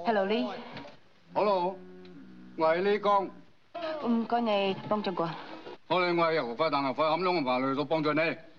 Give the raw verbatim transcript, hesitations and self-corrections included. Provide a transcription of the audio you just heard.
Hello Lee。 Hello， 我係李剛。 唔該你幫助我。 好，你我係油快，但係快咁樣嘅話，嚟到幫助你。